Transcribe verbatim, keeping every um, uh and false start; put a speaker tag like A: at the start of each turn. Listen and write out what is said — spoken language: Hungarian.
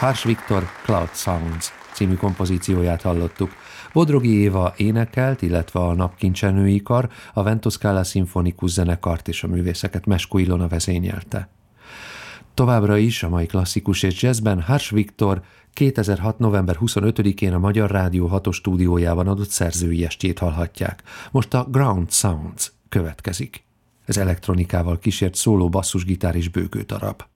A: Harsh Viktor Cloud Sounds című kompozícióját hallottuk. Bodrogi Éva énekelt, illetve a Napkincsenői Kar, a Vento Scala szimfonikus zenekart és a művészeket Meskó Ilona vezényelte. Továbbra is a mai klasszikus és jazzben Harsh Viktor kétezer-hat. november huszonötödikén a Magyar Rádió hatos stúdiójában adott szerzői estjét hallhatják. Most a Ground Sounds következik. Ez elektronikával kísért szóló basszusgitár és bőgődarab.